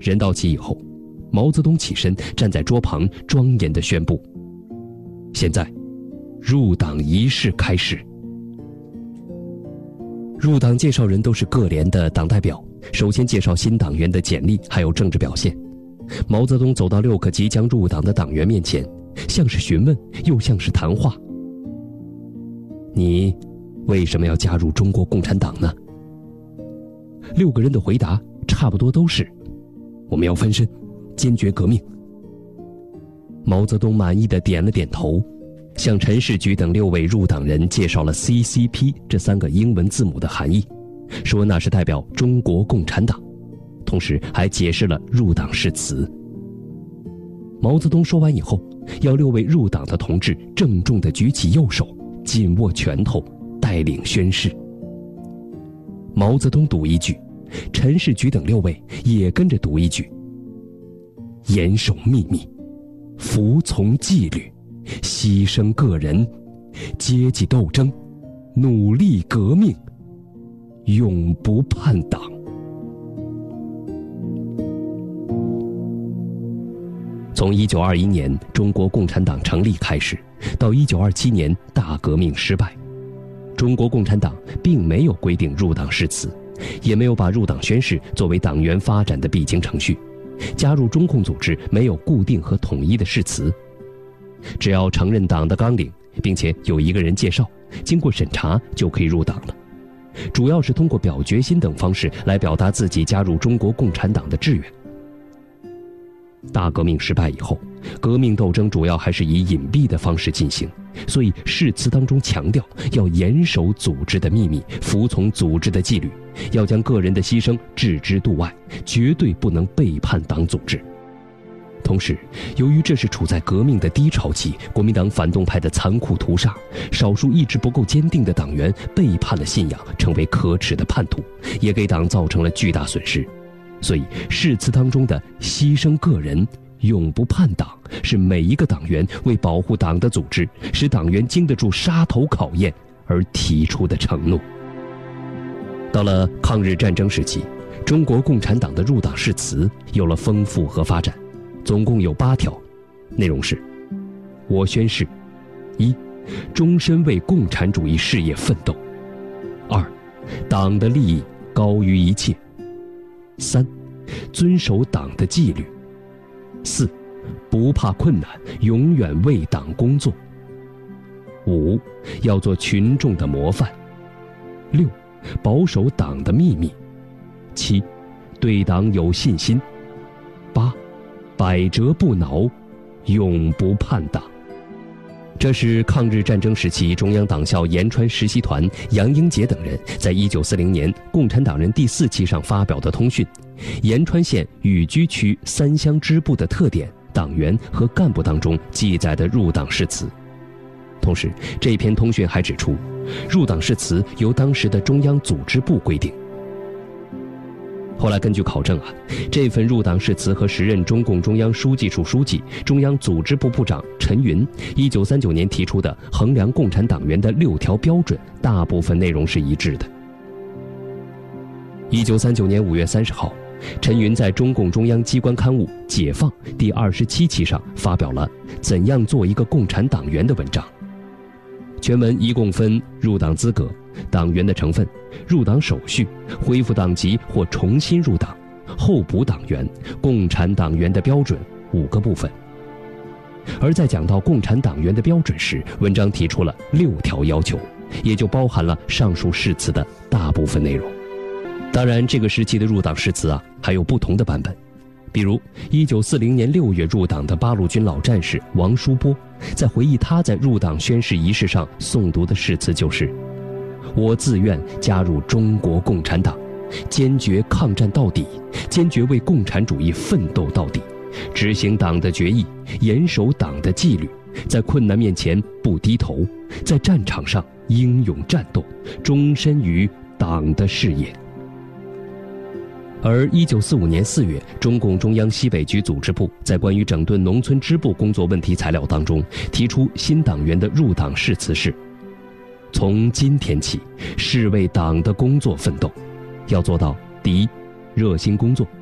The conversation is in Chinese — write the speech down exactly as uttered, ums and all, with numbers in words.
人到齐以后，毛泽东起身站在桌旁，庄严地宣布：现在入党仪式开始。入党介绍人都是各连的党代表，首先介绍新党员的简历还有政治表现。毛泽东走到六个即将入党的党员面前，像是询问又像是谈话：你为什么要加入中国共产党呢？六个人的回答差不多都是：我们要翻身，坚决革命。毛泽东满意地点了点头，向陈士渠等六位入党人介绍了 C C P 这三个英文字母的含义，说那是代表中国共产党，同时还解释了入党誓词。毛泽东说完以后，要六位入党的同志郑重地举起右手，紧握拳头，带领宣誓。毛泽东读一句，陈士渠等六位也跟着读一句：严守秘密，服从纪律，牺牲个人，阶级斗争，努力革命，永不叛党。从一九二一年中国共产党成立开始，到一九二七年大革命失败，中国共产党并没有规定入党誓词，也没有把入党宣誓作为党员发展的必经程序。加入中共组织没有固定和统一的誓词，只要承认党的纲领，并且有一个人介绍，经过审查就可以入党了。主要是通过表决心等方式来表达自己加入中国共产党的志愿。大革命失败以后，革命斗争主要还是以隐蔽的方式进行，所以誓词当中强调要严守组织的秘密，服从组织的纪律，要将个人的牺牲置之度外，绝对不能背叛党组织。同时，由于这是处在革命的低潮期，国民党反动派的残酷屠杀，少数意志不够坚定的党员背叛了信仰，成为可耻的叛徒，也给党造成了巨大损失。所以誓词当中的牺牲个人，永不叛党，是每一个党员为保护党的组织，使党员经得住杀头考验而提出的承诺。到了抗日战争时期，中国共产党的入党誓词有了丰富和发展，总共有八条，内容是：我宣誓：一、终身为共产主义事业奋斗；二、党的利益高于一切；三、遵守党的纪律；四、不怕困难，永远为党工作；五、要做群众的模范；六、保守党的秘密；七、对党有信心；八、百折不挠，永不叛党。这是抗日战争时期中央党校延川实习团杨英杰等人在一九四零年共产党人第四期上发表的通讯，延川县雨居区三乡支部的特点、党员和干部当中记载的入党誓词。同时，这篇通讯还指出，入党誓词由当时的中央组织部规定。后来根据考证啊，这份入党誓词和时任中共中央书记处书记、中央组织部部长陈云一九三九年提出的衡量共产党员的六条标准，大部分内容是一致的。一九三九年五月三十号，陈云在中共中央机关刊物《解放》第二十七期上发表了《怎样做一个共产党员》的文章。全文一共分入党资格、党员的成分、入党手续、恢复党籍或重新入党、候补党员、共产党员的标准五个部分。而在讲到共产党员的标准时，文章提出了六条要求，也就包含了上述誓词的大部分内容。当然，这个时期的入党誓词啊，还有不同的版本。比如一九四零年六月入党的八路军老战士王书波，在回忆他在入党宣誓仪式上诵读的誓词就是：我自愿加入中国共产党，坚决抗战到底，坚决为共产主义奋斗到底，执行党的决议，严守党的纪律，在困难面前不低头，在战场上英勇战斗，终身于党的事业。而一九四五年四月，中共中央西北局组织部在关于整顿农村支部工作问题材料当中提出新党员的入党誓词是：从今天起，誓为党的工作奋斗，要做到第一，热心工作，